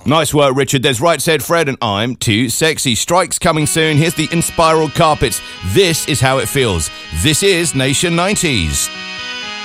Nice work, Richard. There's Right Said Fred and I'm Too Sexy. Strikes coming soon. Here's the Inspiral Carpets. This is how it feels. This is Nation 90s.